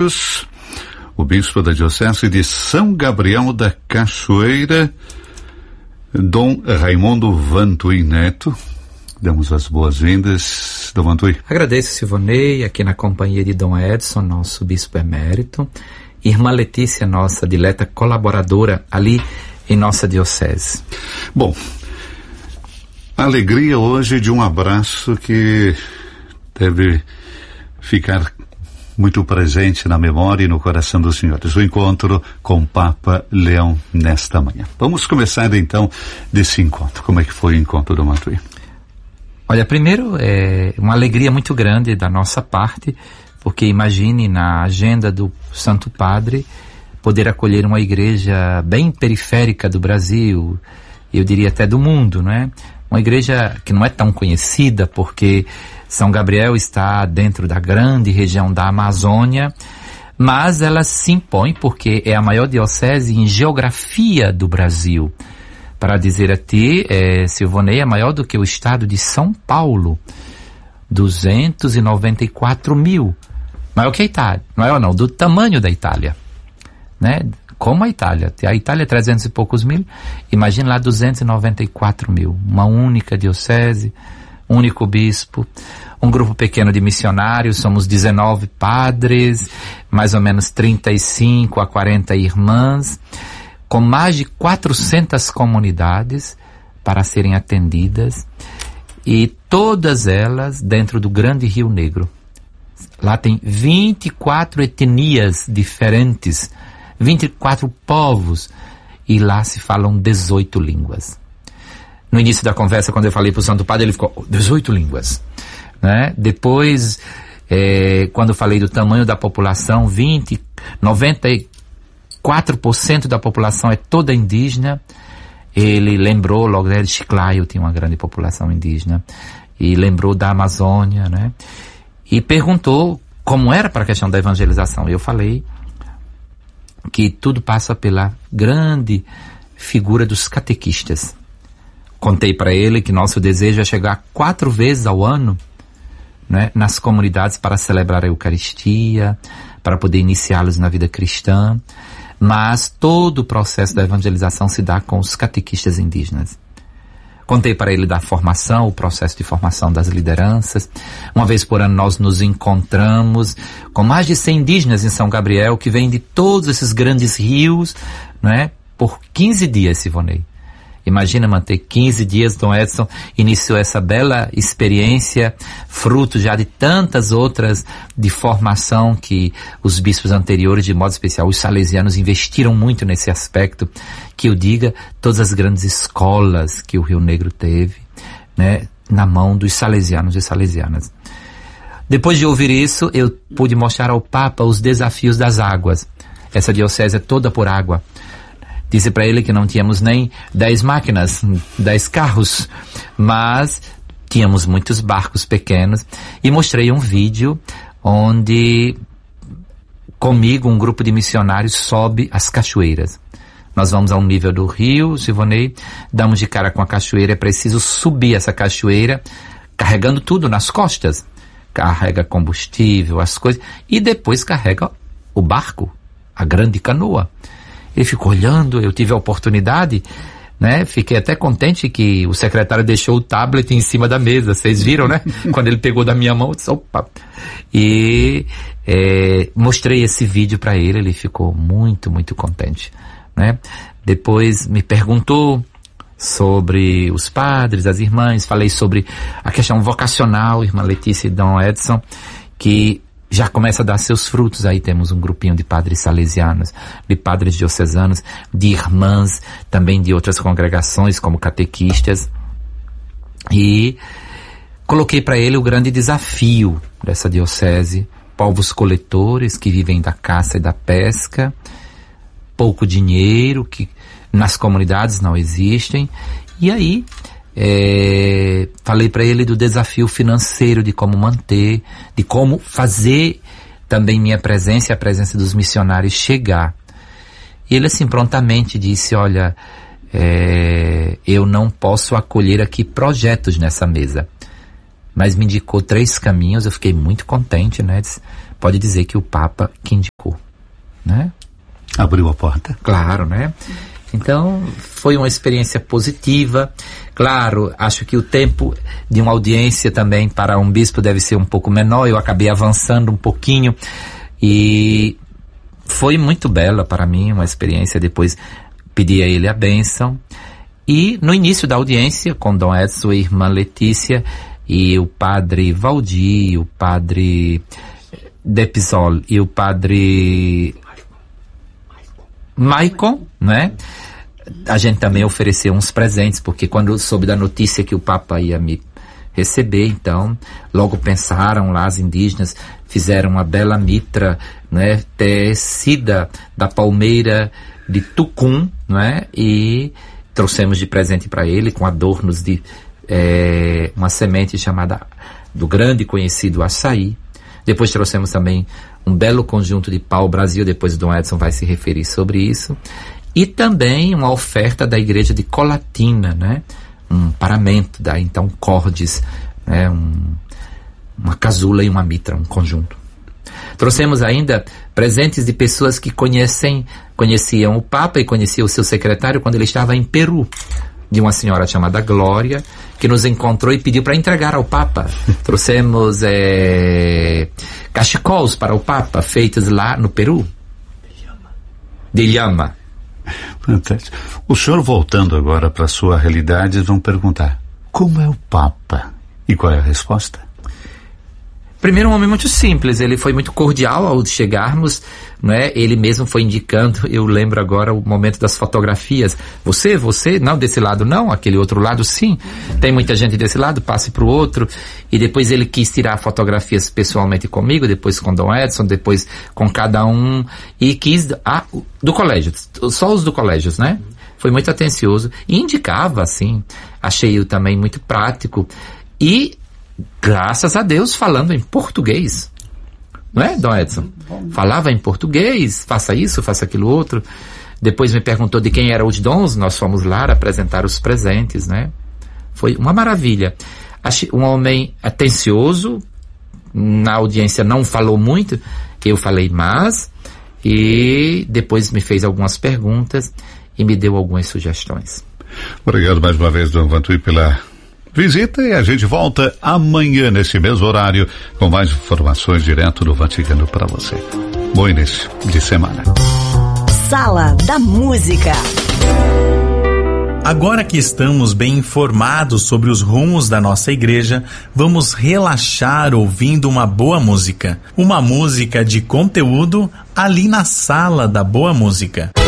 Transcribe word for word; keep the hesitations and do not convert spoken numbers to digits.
O bispo da Diocese de São Gabriel da Cachoeira, Dom Raimundo Vantui Neto. Damos as boas-vindas, Dom Vantui. Agradeço, Silvonei, aqui na companhia de Dom Edson, nosso bispo emérito, irmã Letícia, nossa dileta colaboradora ali em nossa diocese. Bom, a alegria hoje de um abraço que deve ficar muito presente na memória e no coração dos senhores. O encontro com o Papa Leão nesta manhã. Vamos começar então desse encontro. Como é que foi o encontro, Dom Vantui? Olha, primeiro é uma alegria muito grande da nossa parte, porque imagine na agenda do Santo Padre poder acolher uma igreja bem periférica do Brasil, eu diria até do mundo, não é? Uma igreja que não é tão conhecida porque São Gabriel está dentro da grande região da Amazônia, mas ela se impõe porque é a maior diocese em geografia do Brasil. Para dizer a ti, é, Silvonei, é maior do que o estado de São Paulo, duzentos e noventa e quatro mil. Maior que a Itália, maior não, do tamanho da Itália, né? Como a Itália, a Itália é trezentos e poucos mil, imagina lá duzentos e noventa e quatro mil, uma única diocese, único bispo, um grupo pequeno de missionários, somos dezenove padres, mais ou menos trinta e cinco a quarenta irmãs, com mais de quatrocentas comunidades para serem atendidas, e todas elas dentro do grande Rio Negro. Lá tem vinte e quatro etnias diferentes, vinte e quatro povos, e lá se falam dezoito línguas. No início da conversa, quando eu falei para o Santo Padre, ele ficou, dezoito línguas, né? Depois, é, quando eu falei do tamanho da população, vinte, noventa e quatro por cento da população é toda indígena, ele lembrou logo de Chiclayo, tinha uma grande população indígena, e lembrou da Amazônia, né? E perguntou como era para a questão da evangelização. Eu falei que tudo passa pela grande figura dos catequistas. Contei para ele que nosso desejo é chegar quatro vezes ao ano, né, nas comunidades para celebrar a Eucaristia, para poder iniciá-los na vida cristã, mas todo o processo da evangelização se dá com os catequistas indígenas. Contei para ele da formação, o processo de formação das lideranças. Uma vez por ano nós nos encontramos com mais de cem indígenas em São Gabriel, que vêm de todos esses grandes rios, né, por quinze dias, Silvonei. Imagina manter quinze dias, Dom Edson iniciou essa bela experiência, fruto já de tantas outras de formação que os bispos anteriores, de modo especial os salesianos, investiram muito nesse aspecto, que eu diga, todas as grandes escolas que o Rio Negro teve, né, na mão dos salesianos e salesianas. Depois de ouvir isso, eu pude mostrar ao Papa os desafios das águas. Essa diocese é toda por água. Disse para ele que não tínhamos nem dez máquinas, dez carros, mas tínhamos muitos barcos pequenos, e mostrei um vídeo onde comigo um grupo de missionários sobe as cachoeiras. Nós vamos ao nível do rio, Silvonei, damos de cara com a cachoeira, é preciso subir essa cachoeira carregando tudo nas costas. Carrega combustível, as coisas, e depois carrega o barco, a grande canoa. Ele ficou olhando, eu tive a oportunidade, né? Fiquei até contente que o secretário deixou o tablet em cima da mesa, vocês viram, né? Quando ele pegou da minha mão, eu disse, opa! E é, mostrei esse vídeo para ele, ele ficou muito, muito contente, né? Depois me perguntou sobre os padres, as irmãs, falei sobre a questão vocacional, irmã Letícia e Dom Edson, que já começa a dar seus frutos. Aí temos um grupinho de padres salesianos, de padres diocesanos, de irmãs, também de outras congregações como catequistas. E coloquei para ele o grande desafio dessa diocese, povos coletores que vivem da caça e da pesca, pouco dinheiro, que nas comunidades não existem. E aí É, falei para ele do desafio financeiro, de como manter, de como fazer também minha presença e a presença dos missionários chegar. E ele assim prontamente disse, olha, é, eu não posso acolher aqui projetos nessa mesa, mas me indicou três caminhos. Eu fiquei muito contente, né? Disse, pode dizer que o Papa que indicou, né? Abriu a porta. Claro, né? Então, foi uma experiência positiva. Claro, acho que o tempo de uma audiência também para um bispo deve ser um pouco menor. Eu acabei avançando um pouquinho e foi muito bela para mim, uma experiência. Depois pedi a ele a bênção. E no início da audiência, com Dom Edson e irmã Letícia, e o padre Valdir, o padre Depisol e o padre Maicon, né? A gente também ofereceu uns presentes, porque quando soube da notícia que o Papa ia me receber, então, logo pensaram lá, as indígenas fizeram uma bela mitra, né? Tecida da palmeira de tucum, né? E trouxemos de presente para ele, com adornos de é, uma semente chamada do grande conhecido açaí. Depois trouxemos também um belo conjunto de pau-brasil, depois o Dom Edson vai se referir sobre isso. E também uma oferta da igreja de Colatina, né? Um paramento, da então cordes, né? Um, uma casula e uma mitra, um conjunto. Trouxemos ainda presentes de pessoas que conhecem, conheciam o Papa e conheciam o seu secretário quando ele estava em Peru, de uma senhora chamada Glória, que nos encontrou e pediu para entregar ao Papa. Trouxemos é, cachecols para o Papa, feitos lá no Peru. De lhama. Fantástico. O senhor, voltando agora para a sua realidade, vão perguntar: como é o Papa? E qual é a resposta? Primeiro, um homem muito simples, ele foi muito cordial ao chegarmos, né? Ele mesmo foi indicando, eu lembro agora o momento das fotografias. Você, você, não, desse lado não, aquele outro lado sim. Tem muita gente desse lado, passe para o outro. E depois ele quis tirar fotografias pessoalmente comigo, depois com Dom Edson, depois com cada um. E quis, ah, do colégio, só os do colégio, né? Foi muito atencioso e indicava, assim. Achei-o também muito prático. E graças a Deus, falando em português. Não é, Dom Edson? Falava em português, faça isso, faça aquilo outro. Depois me perguntou de quem eram os dons, nós fomos lá apresentar os presentes, né? Foi uma maravilha. Achei um homem atencioso, na audiência não falou muito, eu falei mais, e depois me fez algumas perguntas e me deu algumas sugestões. Obrigado mais uma vez, Dom Vantuí, pela visita, e a gente volta amanhã nesse mesmo horário com mais informações direto do Vaticano para você. Bom início de semana. Sala da Música. Agora que estamos bem informados sobre os rumos da nossa igreja, vamos relaxar ouvindo uma boa música. Uma música de conteúdo ali na Sala da Boa Música.